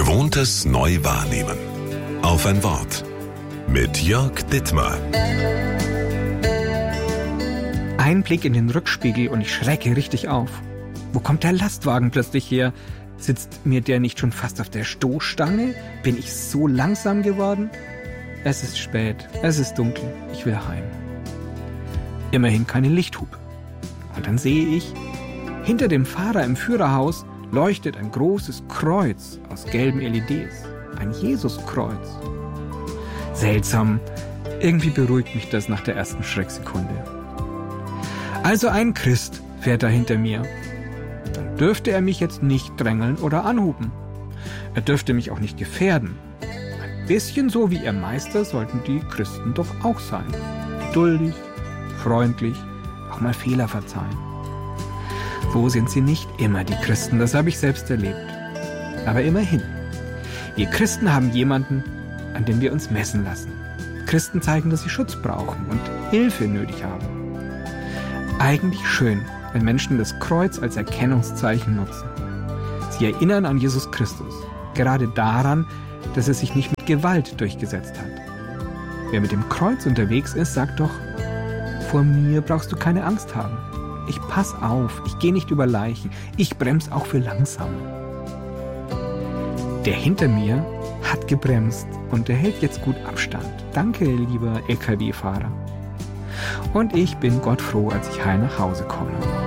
Gewohntes neu wahrnehmen. Auf ein Wort. Mit Jörg Dittmar. Ein Blick in den Rückspiegel und ich schrecke richtig auf. Wo kommt der Lastwagen plötzlich her? Sitzt mir der nicht schon fast auf der Stoßstange? Bin ich so langsam geworden? Es ist spät, es ist dunkel, ich will heim. Immerhin keine Lichthupe. Und dann sehe ich, hinter dem Fahrer im Führerhaus leuchtet ein großes Kreuz aus gelben LEDs. Ein Jesuskreuz. Seltsam, irgendwie beruhigt mich das nach der ersten Schrecksekunde. Also ein Christ fährt da hinter mir. Dann dürfte er mich jetzt nicht drängeln oder anhupen. Er dürfte mich auch nicht gefährden. Ein bisschen so wie ihr Meister sollten die Christen doch auch sein. Geduldig, freundlich, auch mal Fehler verzeihen. So sind sie nicht immer, die Christen, das habe ich selbst erlebt. Aber immerhin, wir Christen haben jemanden, an dem wir uns messen lassen. Christen zeigen, dass sie Schutz brauchen und Hilfe nötig haben. Eigentlich schön, wenn Menschen das Kreuz als Erkennungszeichen nutzen. Sie erinnern an Jesus Christus, gerade daran, dass er sich nicht mit Gewalt durchgesetzt hat. Wer mit dem Kreuz unterwegs ist, sagt doch, vor mir brauchst du keine Angst haben. Ich pass auf, ich gehe nicht über Leichen, ich bremse auch für langsam. Der hinter mir hat gebremst und er hält jetzt gut Abstand. Danke, lieber LKW-Fahrer. Und ich bin Gott froh, als ich heil nach Hause komme.